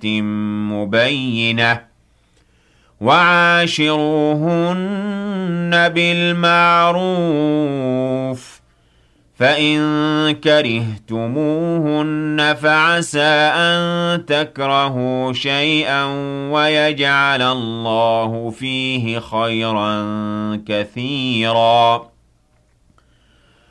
مبينة وعاشروهن بالمعروف فإن كرهتموهن فعسى أن تكرهوا شيئا ويجعل الله فيه خيرا كثيرا